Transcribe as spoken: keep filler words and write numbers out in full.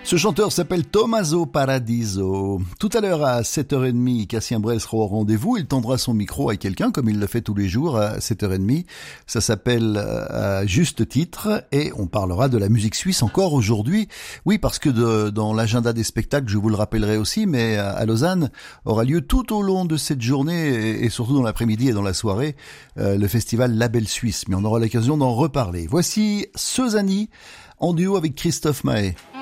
Ce chanteur s'appelle Tommaso Paradiso. Tout à l'heure à sept heures trente, Cassien Brel sera au rendez-vous. Il tendra son micro à quelqu'un comme il le fait tous les jours à sept heures trente. Ça s'appelle à juste titre et on parlera de la musique suisse encore aujourd'hui. Oui, parce que de, dans l'agenda des spectacles, je vous le rappellerai aussi, mais à Lausanne aura lieu tout au long de cette journée et, et surtout dans l'après-midi et dans la soirée, euh, le festival Label Suisse. Mais on aura l'occasion d'en reparler. Voici Suzanne en duo avec Christophe Mahé.